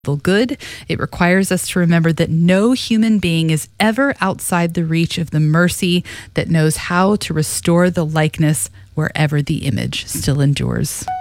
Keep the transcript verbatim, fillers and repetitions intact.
good. It requires us to remember that no human being is ever outside the reach of the mercy that knows how to restore the likeness wherever the image still endures.